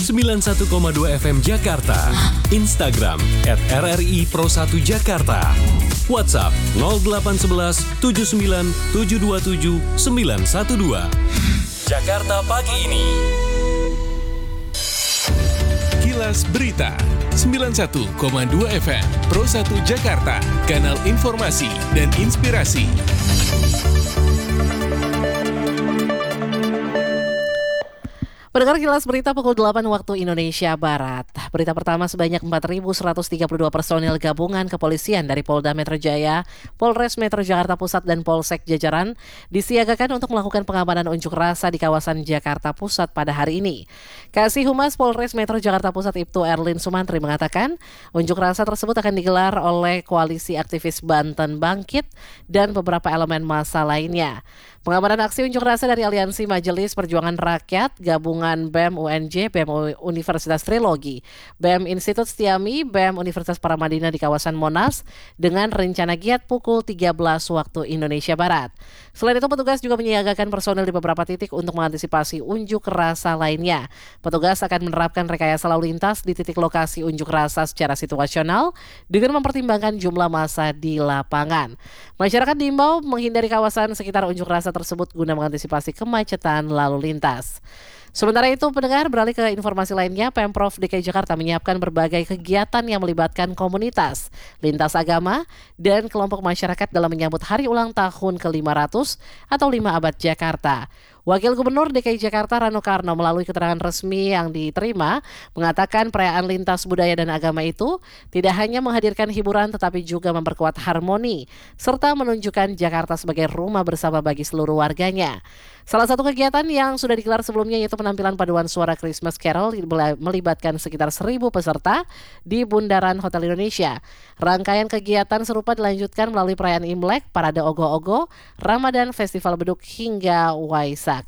91,2 FM Jakarta. Instagram @RRI Pro 1 Jakarta. WhatsApp 0811 79 727 912. Jakarta pagi ini. Kilas Berita 91,2 FM Pro 1 Jakarta, kanal informasi dan inspirasi. Pendengar Kilas Berita pukul 8 waktu Indonesia Barat. Berita pertama, sebanyak 4.132 personil gabungan kepolisian dari Polda Metro Jaya, Polres Metro Jakarta Pusat dan Polsek jajaran disiagakan untuk melakukan pengamanan unjuk rasa di kawasan Jakarta Pusat pada hari ini. Kasih Humas Polres Metro Jakarta Pusat Ibtu Erlin Sumantri mengatakan, unjuk rasa tersebut akan digelar oleh Koalisi Aktivis Banten Bangkit dan beberapa elemen massa lainnya. Pengamanan aksi unjuk rasa dari Aliansi Majelis Perjuangan Rakyat, Gabungan BEM UNJ, BEM Universitas Trilogi, BEM Institut Setiami, BEM Universitas Paramadina di kawasan Monas dengan rencana giat pukul 13 waktu Indonesia Barat. Selain itu, petugas juga menyiagakan personel di beberapa titik untuk mengantisipasi unjuk rasa lainnya. Petugas akan menerapkan rekayasa lalu lintas di titik lokasi unjuk rasa secara situasional dengan mempertimbangkan jumlah massa di lapangan. Masyarakat diimbau menghindari kawasan sekitar unjuk rasa tersebut guna mengantisipasi kemacetan lalu lintas. Sementara itu, pendengar, beralih ke informasi lainnya, Pemprov DKI Jakarta menyiapkan berbagai kegiatan yang melibatkan komunitas, lintas agama, dan kelompok masyarakat dalam menyambut hari ulang tahun ke-500 atau 5 abad Jakarta. Wakil Gubernur DKI Jakarta Rano Karno melalui keterangan resmi yang diterima mengatakan perayaan lintas budaya dan agama itu tidak hanya menghadirkan hiburan tetapi juga memperkuat harmoni serta menunjukkan Jakarta sebagai rumah bersama bagi seluruh warganya. Salah satu kegiatan yang sudah digelar sebelumnya yaitu penampilan paduan suara Christmas Carol melibatkan sekitar 1.000 peserta di Bundaran Hotel Indonesia. Rangkaian kegiatan serupa dilanjutkan melalui perayaan Imlek, parade ogoh-ogoh, Ramadan, festival beduk hingga Waisak.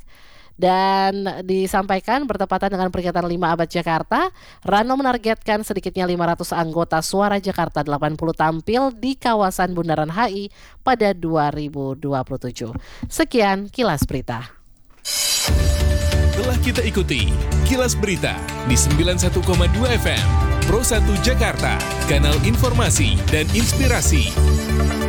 Dan disampaikan bertepatan dengan peringatan 5 abad Jakarta, Rano menargetkan sedikitnya 500 anggota Suara Jakarta 80 tampil di kawasan Bundaran HI pada 2027. Sekian Kilas Berita. Telah kita ikuti Kilas Berita di 91,2 FM Pro 1 Jakarta, kanal informasi dan inspirasi.